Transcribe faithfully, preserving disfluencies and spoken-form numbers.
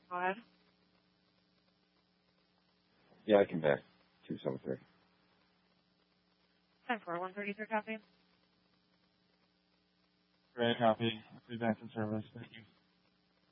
Go ahead. Yeah, I can back. two seven three. ten four, one thirty-three copy. Great, copy. I'll be back in service. Thank you.